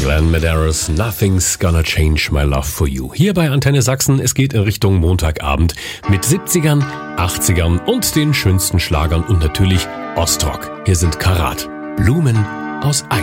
Glenn Medeiros, Nothing's Gonna Change My Love For You. Hier bei Antenne Sachsen, es geht in Richtung Montagabend mit 70ern, 80ern und den schönsten Schlagern und natürlich Ostrock. Hier sind Karat, Blumen aus Eis.